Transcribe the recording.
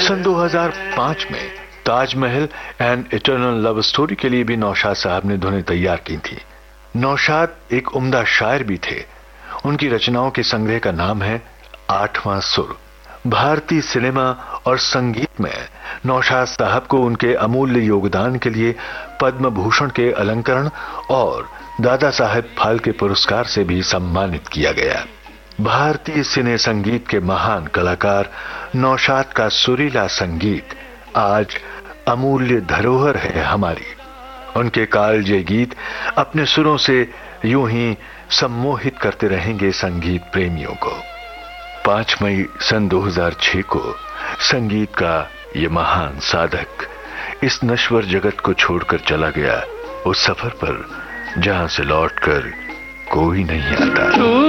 सन 2005 में Taj Mahal and eternal love story के लिए भी नौशाद साहब ने धुनें तैयार की थी। नौशाद एक उम्दा शायर भी थे। उनकी रचनाओं के संग्रह का नाम है आठवां सुर। भारतीय सिनेमा और संगीत में नौशाद साहब को उनके अमूल्य योगदान के लिए पद्म भूषण के अलंकरण और दादा साहेब फाल्के पुरस्कार से भी सम्मानित किया गया। भारतीय सिने संगीत के महान कलाकार नौशाद का सुरीला संगीत आज अमूल्य धरोहर है हमारी। उनके कालजयी गीत अपने सुरों से यूं ही सम्मोहित करते रहेंगे संगीत प्रेमियों को। 5 मई सन 2006 को संगीत का ये महान साधक इस नश्वर जगत को छोड़कर चला गया, उस सफर पर जहां से लौटकर कोई नहीं आता।